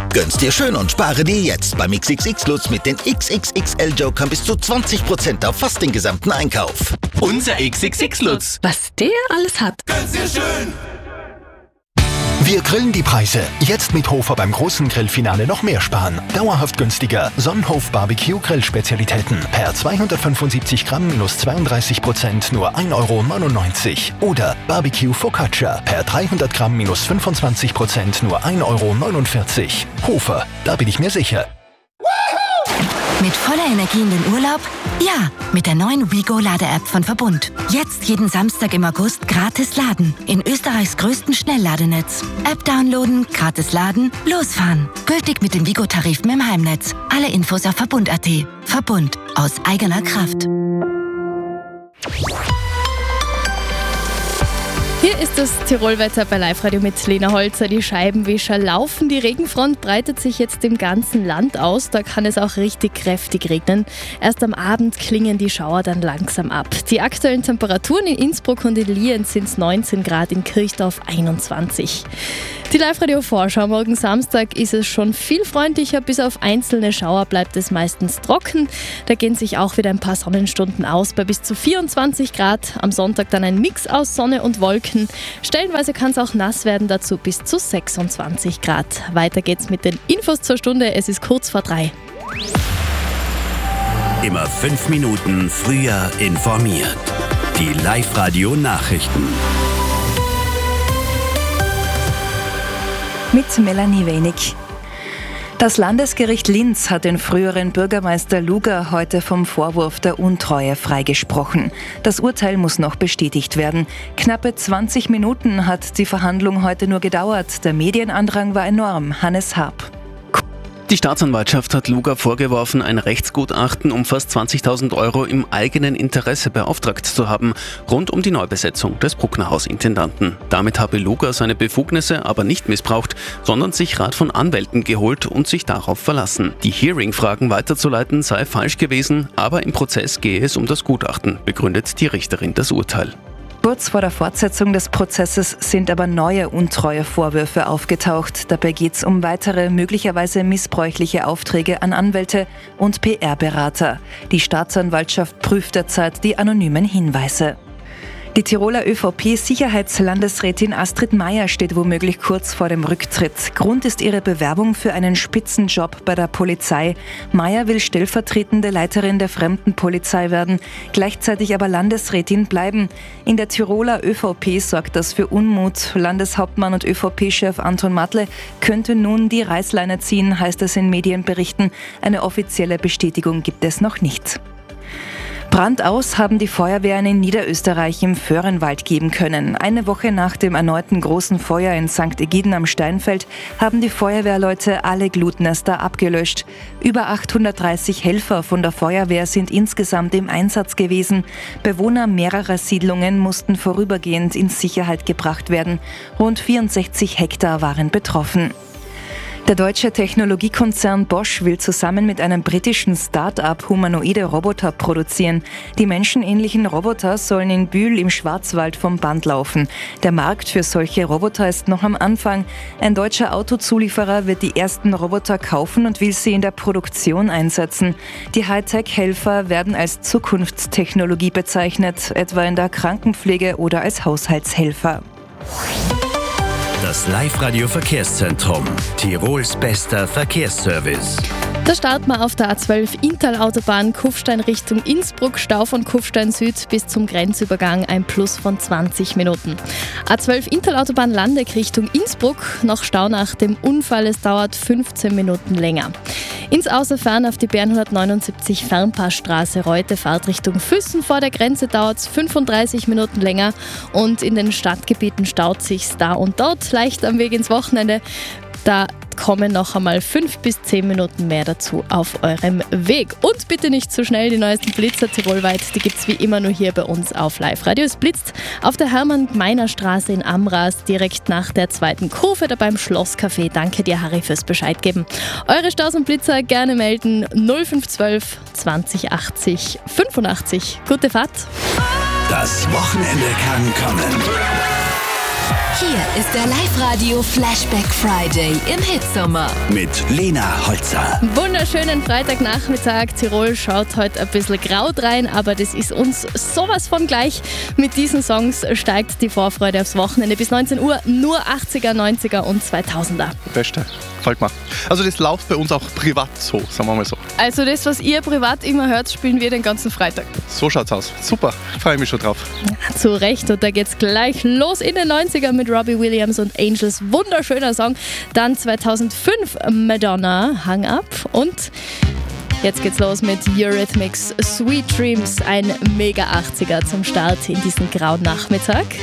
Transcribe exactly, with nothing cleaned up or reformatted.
Gönn's dir schön und spare dir jetzt beim X X X-Lutz mit den X X X L-Jokern bis zu zwanzig Prozent auf fast den gesamten Einkauf. Unser X X X-Lutz. Was der alles hat. Gönn's dir schön. Wir grillen die Preise. Jetzt mit Hofer beim großen Grillfinale noch mehr sparen. Dauerhaft günstiger. Sonnenhof Barbecue Grillspezialitäten. Per zweihundertfünfundsiebzig Gramm minus zweiunddreißig Prozent nur ein Euro neunundneunzig. Oder Barbecue Focaccia. Per dreihundert Gramm minus fünfundzwanzig Prozent nur ein Euro neunundvierzig. Hofer, da bin ich mir sicher. Mit voller Energie in den Urlaub? Ja, mit der neuen WeGo-Lade-App von Verbund. Jetzt jeden Samstag im August gratis laden. In Österreichs größten Schnellladenetz. App downloaden, gratis laden, losfahren. Gültig mit den WeGo-Tarifen im Heimnetz. Alle Infos auf verbund punkt at. Verbund. Aus eigener Kraft. Hier ist das Tirolwetter bei Live-Radio mit Lena Holzer. Die Scheibenwischer laufen. Die Regenfront breitet sich jetzt im ganzen Land aus. Da kann es auch richtig kräftig regnen. Erst am Abend klingen die Schauer dann langsam ab. Die aktuellen Temperaturen in Innsbruck und in Lienz sind neunzehn Grad, in Kirchdorf einundzwanzig. Die Live-Radio-Vorschau. Morgen Samstag ist es schon viel freundlicher. Bis auf einzelne Schauer bleibt es meistens trocken. Da gehen sich auch wieder ein paar Sonnenstunden aus bei bis zu vierundzwanzig Grad. Am Sonntag dann ein Mix aus Sonne und Wolken. Stellenweise kann es auch nass werden, dazu bis zu sechsundzwanzig Grad. Weiter geht's mit den Infos zur Stunde. Es ist kurz vor drei. Immer fünf Minuten früher informiert. Die Live-Radio-Nachrichten. Mit Melanie Wenig. Das Landesgericht Linz hat den früheren Bürgermeister Luger heute vom Vorwurf der Untreue freigesprochen. Das Urteil muss noch bestätigt werden. Knappe zwanzig Minuten hat die Verhandlung heute nur gedauert. Der Medienandrang war enorm. Hannes Harp. Die Staatsanwaltschaft hat Luger vorgeworfen, ein Rechtsgutachten um fast zwanzigtausend Euro im eigenen Interesse beauftragt zu haben, rund um die Neubesetzung des Brucknerhaus-Intendanten. Damit habe Luger seine Befugnisse aber nicht missbraucht, sondern sich Rat von Anwälten geholt und sich darauf verlassen. Die Hearing-Fragen weiterzuleiten sei falsch gewesen, aber im Prozess gehe es um das Gutachten, begründet die Richterin das Urteil. Kurz vor der Fortsetzung des Prozesses sind aber neue Untreue-Vorwürfe aufgetaucht. Dabei geht es um weitere möglicherweise missbräuchliche Aufträge an Anwälte und P R-Berater. Die Staatsanwaltschaft prüft derzeit die anonymen Hinweise. Die Tiroler ÖVP-Sicherheitslandesrätin Astrid Maier steht womöglich kurz vor dem Rücktritt. Grund ist ihre Bewerbung für einen Spitzenjob bei der Polizei. Maier will stellvertretende Leiterin der Fremdenpolizei werden, gleichzeitig aber Landesrätin bleiben. In der Tiroler ÖVP sorgt das für Unmut. Landeshauptmann und ÖVP-Chef Anton Matle könnte nun die Reißleine ziehen, heißt es in Medienberichten. Eine offizielle Bestätigung gibt es noch nicht. Brand aus haben die Feuerwehren in Niederösterreich im Föhrenwald geben können. Eine Woche nach dem erneuten großen Feuer in Sankt Egiden am Steinfeld haben die Feuerwehrleute alle Glutnester abgelöscht. Über achthundertdreißig Helfer von der Feuerwehr sind insgesamt im Einsatz gewesen. Bewohner mehrerer Siedlungen mussten vorübergehend in Sicherheit gebracht werden. Rund vierundsechzig Hektar waren betroffen. Der deutsche Technologiekonzern Bosch will zusammen mit einem britischen Start-up humanoide Roboter produzieren. Die menschenähnlichen Roboter sollen in Bühl im Schwarzwald vom Band laufen. Der Markt für solche Roboter ist noch am Anfang. Ein deutscher Autozulieferer wird die ersten Roboter kaufen und will sie in der Produktion einsetzen. Die Hightech-Helfer werden als Zukunftstechnologie bezeichnet, etwa in der Krankenpflege oder als Haushaltshelfer. Das Live-Radio-Verkehrszentrum. Tirols bester Verkehrsservice. Da starten wir auf der A zwölf Inntal-Autobahn Kufstein Richtung Innsbruck, Stau von Kufstein Süd bis zum Grenzübergang, ein Plus von zwanzig Minuten. A zwölf Inntal-Autobahn Landeck Richtung Innsbruck, noch Stau nach dem Unfall, es dauert fünfzehn Minuten länger. Ins Außerfern auf die B hundertneunundsiebzig Fernpassstraße Reute, Fahrtrichtung Füssen, vor der Grenze dauert es fünfunddreißig Minuten länger und in den Stadtgebieten staut sich's da und dort, leicht am Weg ins Wochenende. Da kommen noch einmal fünf bis zehn Minuten mehr dazu auf eurem Weg. Und bitte nicht zu schnell, die neuesten Blitzer tirolweit, die gibt es wie immer nur hier bei uns auf Live-Radio. Es blitzt auf der Hermann-Gmeiner-Straße in Amras, direkt nach der zweiten Kurve, da beim Schlosscafé. Danke dir, Harry, fürs Bescheid geben. Eure Staus und Blitzer gerne melden null fünf eins zwei zwanzig achtzig fünfundachtzig. Gute Fahrt! Das Wochenende kann kommen. Hier ist der Live-Radio Flashback Friday im Hitsommer. Mit Lena Holzer. Wunderschönen Freitagnachmittag. Tirol schaut heute ein bisschen grau rein, aber das ist uns sowas von gleich. Mit diesen Songs steigt die Vorfreude aufs Wochenende. Bis neunzehn Uhr nur achtziger, neunziger und zweitausender. Beste, gefällt mir. Also das läuft bei uns auch privat so, sagen wir mal so. Also das, was ihr privat immer hört, spielen wir den ganzen Freitag. So schaut's aus. Super, freue mich schon drauf. Ja, zu Recht, und da geht's gleich los in den neunzigern mit Robbie Williams und Angels. Wunderschöner Song. Dann zweitausendfünf Madonna, Hang Up. Und jetzt geht's los mit Eurythmics, Sweet Dreams. Ein mega achtziger zum Start in diesen grauen Nachmittag.